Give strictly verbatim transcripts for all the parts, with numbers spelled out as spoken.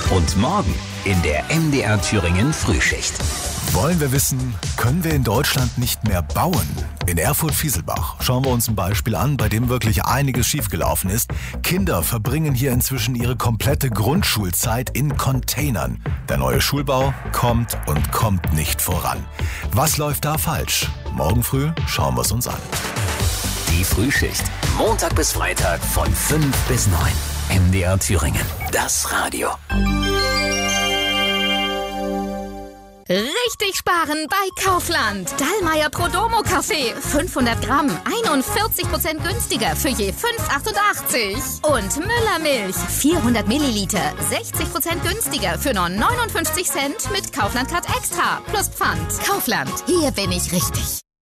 Und morgen in der M D R Thüringen Frühschicht. Wollen wir wissen, können wir in Deutschland nicht mehr bauen? In Erfurt-Fieselbach schauen wir uns ein Beispiel an, bei dem wirklich einiges schiefgelaufen ist. Kinder verbringen hier inzwischen ihre komplette Grundschulzeit in Containern. Der neue Schulbau kommt und kommt nicht voran. Was läuft da falsch? Morgen früh schauen wir es uns an. Die Frühschicht. Montag bis Freitag von fünf bis neun. M D R Thüringen. Das Radio. Richtig sparen bei Kaufland. Dallmayr Prodomo Kaffee. fünfhundert Gramm. einundvierzig Prozent günstiger für je fünf Euro achtundachtzig. Und Müller Milch. vierhundert Milliliter. sechzig Prozent günstiger für nur neunundfünfzig Cent mit Kaufland Card Extra. Plus Pfand. Kaufland. Hier bin ich richtig.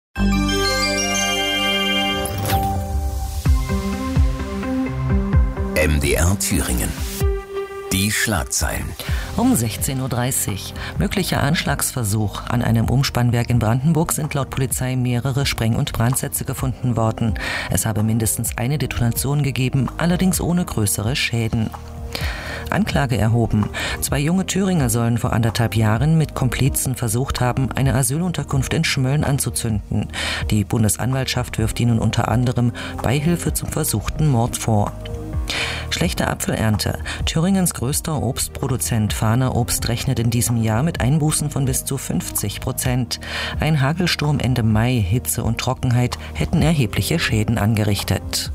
M D R Thüringen. Die Schlagzeilen. Um sechzehn Uhr dreißig. Möglicher Anschlagsversuch. An einem Umspannwerk in Brandenburg sind laut Polizei mehrere Spreng- und Brandsätze gefunden worden. Es habe mindestens eine Detonation gegeben, allerdings ohne größere Schäden. Anklage erhoben. Zwei junge Thüringer sollen vor anderthalb Jahren mit Komplizen versucht haben, eine Asylunterkunft in Schmölln anzuzünden. Die Bundesanwaltschaft wirft ihnen unter anderem Beihilfe zum versuchten Mord vor. Schlechte Apfelernte. Thüringens größter Obstproduzent Fahner Obst rechnet in diesem Jahr mit Einbußen von bis zu fünfzig Prozent. Ein Hagelsturm Ende Mai, Hitze und Trockenheit hätten erhebliche Schäden angerichtet.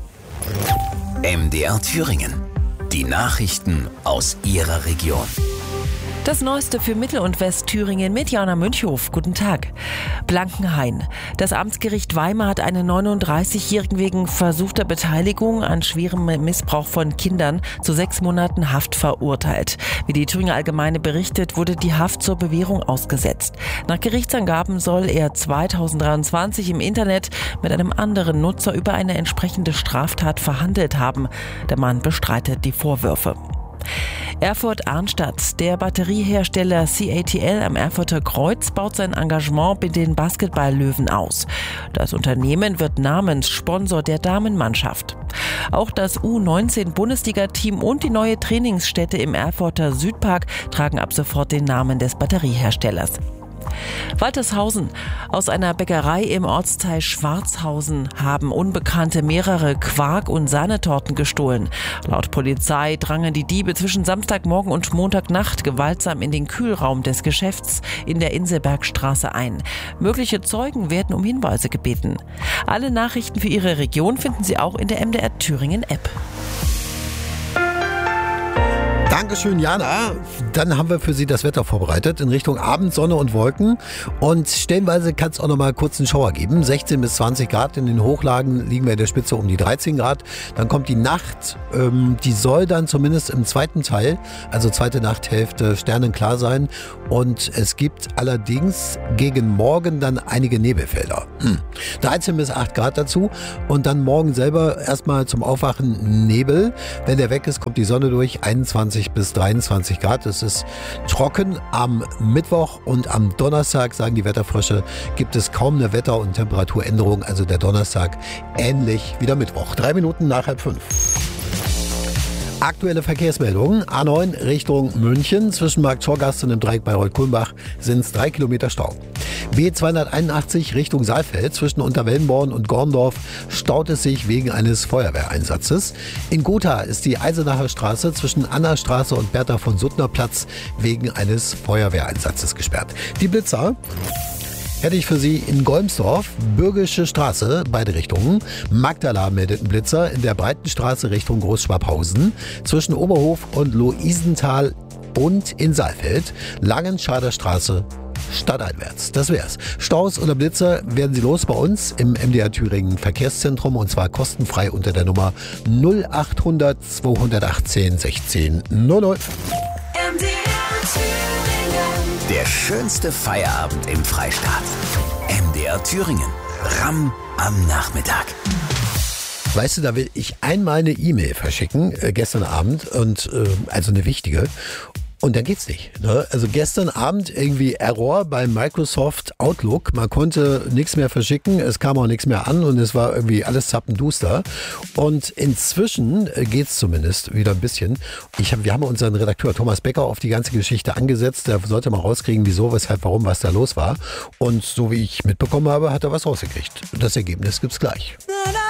M D R Thüringen. Die Nachrichten aus Ihrer Region. Das Neueste für Mittel- und Westthüringen mit Jana Münchhof. Guten Tag. Blankenhain. Das Amtsgericht Weimar hat einen neununddreißigjährigen wegen versuchter Beteiligung an schwerem Missbrauch von Kindern zu sechs Monaten Haft verurteilt. Wie die Thüringer Allgemeine berichtet, wurde die Haft zur Bewährung ausgesetzt. Nach Gerichtsangaben soll er zweitausenddreiundzwanzig im Internet mit einem anderen Nutzer über eine entsprechende Straftat verhandelt haben. Der Mann bestreitet die Vorwürfe. Erfurt-Arnstadt. Der Batteriehersteller C A T L am Erfurter Kreuz baut sein Engagement mit den Basketball-Löwen aus. Das Unternehmen wird Namenssponsor der Damenmannschaft. Auch das U neunzehn Bundesliga-Team und die neue Trainingsstätte im Erfurter Südpark tragen ab sofort den Namen des Batterieherstellers. Waltershausen. Aus einer Bäckerei im Ortsteil Schwarzhausen haben Unbekannte mehrere Quark- und Sahnetorten gestohlen. Laut Polizei drangen die Diebe zwischen Samstagmorgen und Montagnacht gewaltsam in den Kühlraum des Geschäfts in der Inselbergstraße ein. Mögliche Zeugen werden um Hinweise gebeten. Alle Nachrichten für Ihre Region finden Sie auch in der M D R Thüringen App. Dankeschön, Jana. Dann haben wir für Sie das Wetter vorbereitet in Richtung Abend, Sonne und Wolken. Und stellenweise kann es auch noch mal kurz einen Schauer geben. sechzehn bis zwanzig Grad. In den Hochlagen liegen wir in der Spitze um die dreizehn Grad. Dann kommt die Nacht. Ähm, die soll dann zumindest im zweiten Teil, also zweite Nachthälfte, sternenklar sein. Und es gibt allerdings gegen morgen dann einige Nebelfelder. Hm. dreizehn bis acht Grad dazu. Und dann morgen selber erstmal zum Aufwachen Nebel. Wenn der weg ist, kommt die Sonne durch. einundzwanzig bis dreiundzwanzig Grad. Es ist trocken. Am Mittwoch und am Donnerstag, sagen die Wetterfrösche, gibt es kaum eine Wetter- und Temperaturänderung. Also der Donnerstag ähnlich wie der Mittwoch. Drei Minuten nach halb fünf. Aktuelle Verkehrsmeldungen. A neun Richtung München. Zwischen Markt Schorgast und dem Dreieck Bayreuth-Kulmbach sind es drei Kilometer Stau. B zweihunderteinundachtzig Richtung Saalfeld. Zwischen Unterwellenborn und Gorndorf staut es sich wegen eines Feuerwehreinsatzes. In Gotha ist die Eisenacher Straße zwischen Annastraße und Bertha von Suttner Platz wegen eines Feuerwehreinsatzes gesperrt. Die Blitzer hätte ich für Sie in Golmsdorf, Bürgische Straße, beide Richtungen. Magdala meldet einen Blitzer in der Breitenstraße Richtung Großschwabhausen. Zwischen Oberhof und Luisenthal und in Saalfeld. Langenscheider Straße stadteinwärts. Das wär's. Staus oder Blitzer werden Sie los bei uns im M D R Thüringen Verkehrszentrum und zwar kostenfrei unter der Nummer null achthundert zweihundertachtzehn sechzehn null null. M D R Thüringen. Der schönste Feierabend im Freistaat. M D R Thüringen. Ramm am Nachmittag. Weißt du, da will ich einmal eine E-Mail verschicken, äh, gestern Abend, und äh, also eine wichtige. Und dann geht's nicht. Ne? Also gestern Abend irgendwie Error bei Microsoft Outlook. Man konnte nichts mehr verschicken, es kam auch nichts mehr an und es war irgendwie alles zappenduster. Und inzwischen geht's zumindest wieder ein bisschen. Ich hab, wir haben unseren Redakteur Thomas Becker auf die ganze Geschichte angesetzt. Der sollte mal rauskriegen, wieso, weshalb, warum, was da los war. Und so wie ich mitbekommen habe, hat er was rausgekriegt. Das Ergebnis gibt's gleich.